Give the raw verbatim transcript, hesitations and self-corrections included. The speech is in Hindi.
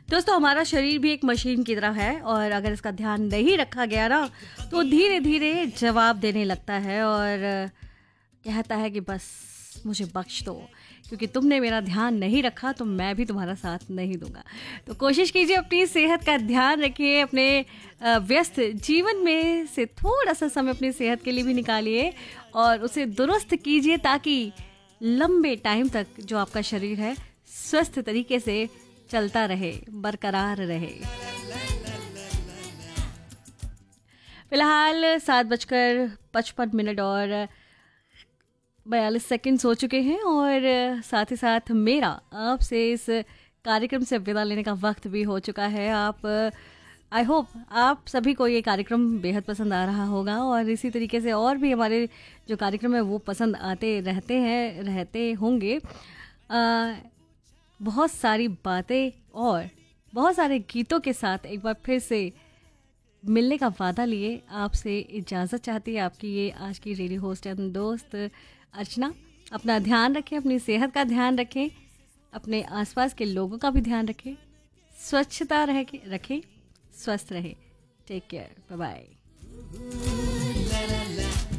दोस्तों, हमारा शरीर भी एक मशीन की तरह है और अगर इसका ध्यान नहीं रखा गया ना तो धीरे धीरे जवाब देने लगता है और कहता है कि बस मुझे बख्श दो, क्योंकि तुमने मेरा ध्यान नहीं रखा तो मैं भी तुम्हारा साथ नहीं दूंगा। तो कोशिश कीजिए अपनी सेहत का ध्यान रखिए, अपने अ, व्यस्त जीवन में से थोड़ा सा समय अपनी सेहत के लिए भी निकालिए और उसे दुरुस्त कीजिए ताकि लंबे टाइम तक जो आपका शरीर है स्वस्थ तरीके से चलता रहे, बरकरार रहे। फिलहाल सात बजकर पचपन मिनट और बयालीस सेकंड्स हो चुके हैं और साथ ही साथ मेरा आपसे इस कार्यक्रम से विदा लेने का वक्त भी हो चुका है। आप आई होप आप सभी को ये कार्यक्रम बेहद पसंद आ रहा होगा और इसी तरीके से और भी हमारे जो कार्यक्रम है वो पसंद आते रहते हैं रहते होंगे। आ, बहुत सारी बातें और बहुत सारे गीतों के साथ एक बार फिर से मिलने का वादा लिए आपसे इजाज़त चाहती है आपकी ये आज की रेडियो होस्ट एंड दोस्त अर्चना। अपना ध्यान रखें, अपनी सेहत का ध्यान रखें, अपने आसपास के लोगों का भी ध्यान रखें, स्वच्छता रह के रखें, स्वस्थ रहें। Take care, bye bye.